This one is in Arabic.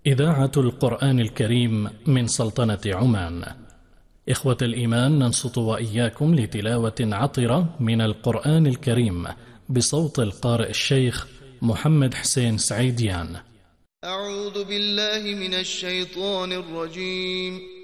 إذاعة القرآن الكريم من سلطنة عمان. إخوة الإيمان، ننصت وإياكم لتلاوة عطرة من القرآن الكريم بصوت القارئ الشيخ محمد حسين سعيديان. أعوذ بالله من الشيطان الرجيم.